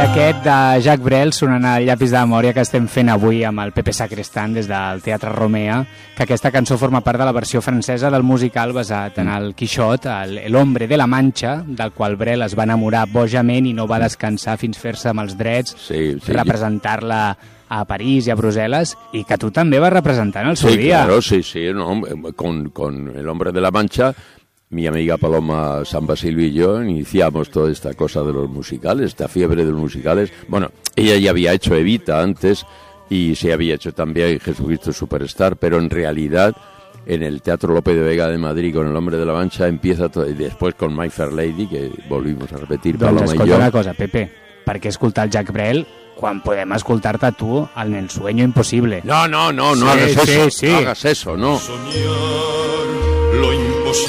Aquest de Jacques Brel sonant al llapis de memòria que estem fent avui amb el Pepe Sacrestan des del Teatre Romea, que aquesta cançó forma part de la versió francesa del musical basat en el Quixot, El hombre de la Mancha, del qual Brel es va enamorar bojament i no va descansar fins fer-se amb els drets, representar-la a París i a Brussel·les, i que tu també vas representar en el seu dia. Claro, sí, no, con El hombre de la Mancha. Mi amiga Paloma San Basilio y yo iniciamos toda esta cosa de los musicales, esta fiebre de los musicales. Bueno, ella ya había hecho Evita antes y se había hecho también Jesucristo Superstar, pero en realidad en el Teatro Lope de Vega de Madrid con El hombre de la Mancha empieza todo, y después con My Fair Lady, que volvimos a repetir, Paloma doncs y yo. escolta una cosa, Pepe, per què escoltar el Jacques Brel quan podem escoltar-te tu en El sueño imposible? No hagas eso, no hagas eso, no. Soñar lo